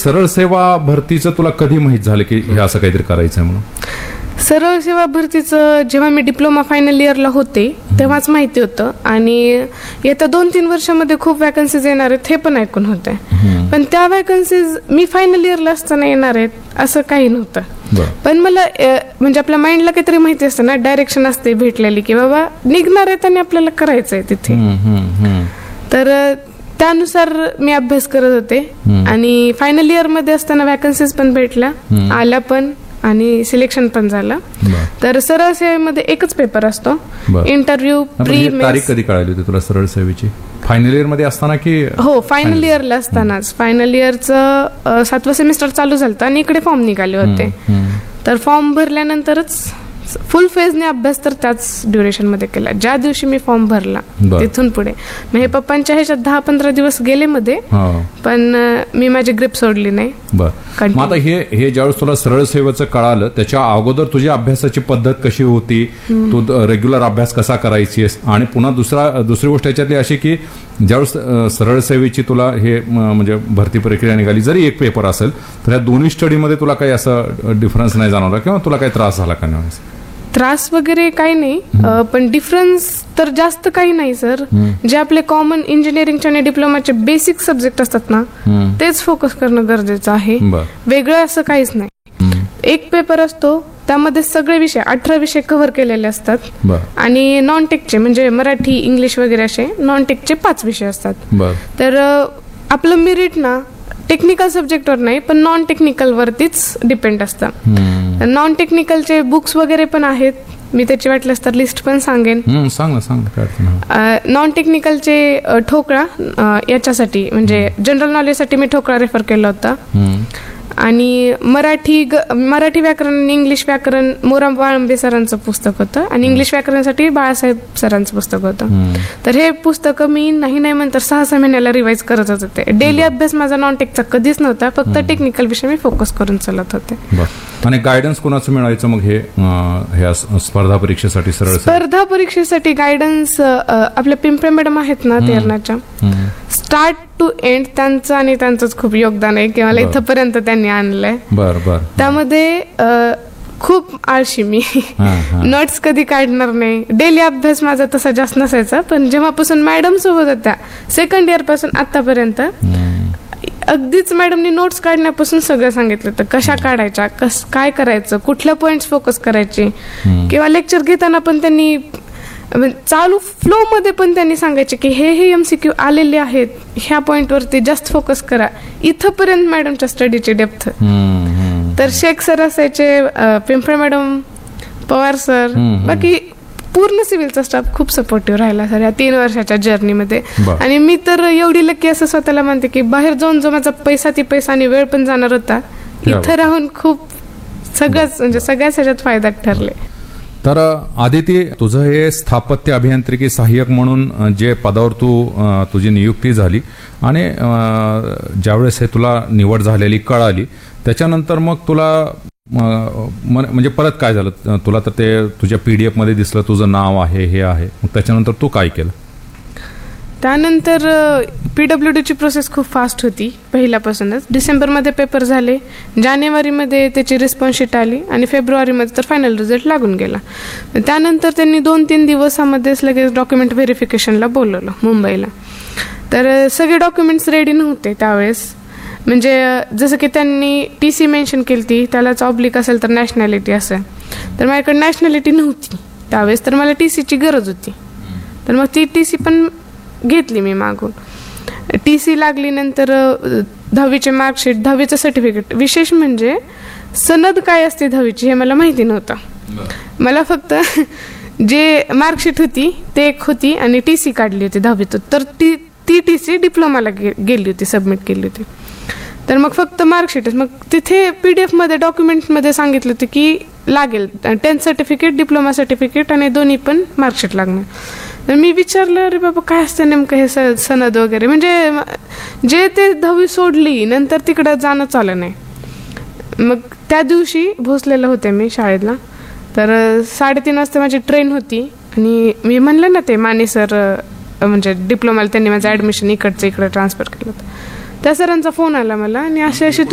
सरळ सेवा भरतीचं तुला कधी माहित झालं की हे असं काहीतरी करायचं आहे म्हणून? सरळ सेवा भरतीचं जेव्हा मी डिप्लोमा फायनल इयरला होते तेव्हाच माहिती होतं, आणि येत्या 2-3 वर्षामध्ये खूप वॅकन्सीज येणार आहेत हे पण ऐकून होते. पण त्या वॅकन्सीज मी फायनल इयरला असताना येणार आहेत असं काही नव्हतं. पण मला म्हणजे आपल्या माइंडला काहीतरी माहिती असतं ना, डायरेक्शन असते भेटलेली की बाबा निघणार आहेत आणि आपल्याला करायचं आहे तिथे. तर त्यानुसार मी अभ्यास करत होते आणि फायनल इयर मध्ये असताना वॅकन्सीज पण भेटल्या, आल्या पण, आणि सिलेक्शन पण झालं. तर सरळ सेवेमध्ये एकच पेपर असतो, इंटरव्ह्यू, प्री मेन्स. तारीख कधी कळाली होती तुला सरळ सेवेची? फायनल इयर मध्ये असताना की? हो, फायनल इयरला असतानाच. फायनल इयरचं 7वं सेमिस्टर चालू झालं आणि इकडे फॉर्म निघाले होते. तर फॉर्म भरल्यानंतरच फुल फेजने अभ्यास तर त्याच ड्युरेशन मध्ये केला ज्या दिवशी मी फॉर्म भरला. तिथून पुढे मग हे पप्पांच्या ह्याच्यात 10-15 दिवस गेले मध्ये, पण मी माझी ग्रिप सोडली नाही. मग आता हे ज्यावेळेस तुला सरळ सेवेचं कळालं त्याच्या अगोदर तुझी अभ्यासाची पद्धत कशी होती? तू रेग्युलर अभ्यास कसा करायची? आणि पुन्हा दुसरी गोष्ट याच्यातली अशी की ज्यावेळेस सरळ सेवेची तुला हे म्हणजे भरती प्रक्रिया निघाली, जरी एक पेपर असेल तर या दोन्ही स्टडीमध्ये तुला काही असं डिफरन्स नाही जाणवला किंवा तुला काही त्रास झाला का नाही? त्रास वगैरे काही नाही, पण डिफरन्स तर जास्त काही नाही सर. जे आपले कॉमन इंजिनिअरिंगचे आणि डिप्लोमाचे बेसिक सब्जेक्ट असतात ना, तेच फोकस करणं गरजेचं आहे. वेगळं असं काहीच नाही. एक पेपर असतो त्यामध्ये सगळे विषय 18 विषय कव्हर केलेले असतात, आणि नॉन टेकचे म्हणजे मराठी, इंग्लिश वगैरे असे नॉन टेकचे 5 विषय असतात. तर आपलं मेरिट ना टेक्निकल सब्जेक्टवर नाही पण नॉन टेक्निकल वरतीच डिपेंड असतं. नॉन टेक्निकलचे बुक्स वगैरे पण आहेत, मी त्याची वाटल्यास तर लिस्ट पण सांगेन. नॉन टेक्निकलचे ठोकळा याच्यासाठी म्हणजे जनरल नॉलेजसाठी मी ठोकळा रेफर केला होता, आणि मराठी व्याकरण आणि इंग्लिश व्याकरण मोराम वाळंबे सरांचं पुस्तक होतं, आणि इंग्लिश व्याकरणासाठी बाळासाहेब सरांचं पुस्तक होतं. तर हे पुस्तकं मी नाही म्हणतर 6-6 महिन्याला रिवाइज करत होते. डेली अभ्यास माझा नॉन टेकचा कधीच नव्हता, फक्त टेक्निकल विषय मी फोकस करून चालत होते. आणि गायडन्स कोणाचं मिळायचं मग हे स्पर्धा परीक्षेसाठी? स्पर्धा परीक्षेसाठी गायडन्स आपल्या पिंपळे मॅडम आहेत ना तेरणाच्या, स्टार्ट टू एंड त्यांचं आणि त्यांचंच खूप योगदान आहे की मला इथपर्यंत त्यांनी आणलंय. त्यामध्ये खूप आळशी मी, नोट्स कधी काढणार नाही. डेली अभ्यास माझा तसा जास्त नसायचा, पण जेव्हापासून मॅडम सोबत होत्या सेकंड इयर पासून आतापर्यंत अगदीच मॅडमनी नोट्स काढण्यापासून सगळं सांगितलं होतं, कशा काढायच्या, काय करायचं, कुठल्या पॉइंट्स फोकस करायचे, किंवा लेक्चर घेताना पण त्यांनी चालू फ्लो मध्ये पण त्यांनी सांगायचे की हे MCQ आलेले आहेत, ह्या पॉइंट वरती जास्त फोकस करा. इथपर्यंत मॅडमच्या स्टडीची डेप्थ. तर शेख सर असायचे, पिंपळे मॅडम, पवार सर, बाकी पूर्ण सिव्हिलचा स्टाफ खूप सपोर्टिव्ह राहिला सर या 3 वर्षाच्या जर्नीमध्ये. आणि मी तर एवढी लकी असं स्वतःला म्हणते की बाहेर जाऊन जो माझा पैसा आणि वेळ पण जाणार होता, इथं राहून खूप सगळ्याच ह्याच्यात फायदा ठरले. तर आदिती, तुझं हे स्थापत्य अभियांत्रिकी सहाय्यक म्हणून जे पदावर तुझी नियुक्ती झाली आणि ज्यावेळेस हे तुला निवड झालेली कळाली, त्याच्यानंतर मग तुला म्हणजे परत काय झालं? तुला तर ते तुझ्या PDF मध्ये दिसलं तुझं नाव आहे, हे आहे, मग त्याच्यानंतर तू काय केलं? त्यानंतर PWDची प्रोसेस खूप फास्ट होती पहिल्यापासूनच. डिसेंबरमध्ये पेपर झाले, जानेवारीमध्ये त्याची रिस्पॉन्स शीट आली, आणि फेब्रुवारीमध्ये तर फायनल रिझल्ट लागून गेला. त्यानंतर त्यांनी 2-3 दिवसामध्येच लगेच डॉक्युमेंट व्हेरिफिकेशनला बोलवलं मुंबईला. तर सगळे डॉक्युमेंट्स रेडी नव्हते त्यावेळेस, म्हणजे जसं की त्यांनी TC मेन्शन केली ती, त्यालाच ऑब्लिक असेल तर नॅशनॅलिटी असं. तर माझ्याकडे नॅशनॅलिटी नव्हती त्यावेळेस, तर मला TCची गरज होती. तर मग ती TC पण घेतली मी मागून. TC लागली, नंतर 10वीचे मार्कशीट, 10वीचं सर्टिफिकेट. विशेष म्हणजे सनद काय असते 10वीची हे मला माहिती नव्हतं. मला फक्त जे मार्कशीट होती ते एक होती, आणि TC काढली होती 10वीत. तर ती TC डिप्लोमाला गेली होती, सबमिट केली होती. तर मग फक्त मार्कशीटच. मग तिथे PDF मध्ये डॉक्युमेंटमध्ये सांगितलं होतं की लागेल 10th सर्टिफिकेट, डिप्लोमा सर्टिफिकेट, आणि दोन्ही पण मार्कशीट लागणार. तर मी विचारलं, अरे बाबा काय असतं नेमकं हे सनद वगैरे, म्हणजे जे ते 10वी सोडली नंतर तिकडं जाणं चालं नाही. मग त्या दिवशी भोसलेला होते मी शाळेला. तर 3:30 वाजता माझी ट्रेन होती, आणि मी म्हणलं ना ते माने सर म्हणजे डिप्लोमाला त्यांनी माझं ॲडमिशन इकडचं इकडं ट्रान्सफर केलं होतं, त्या सरांचा फोन आला मला, आणि अशी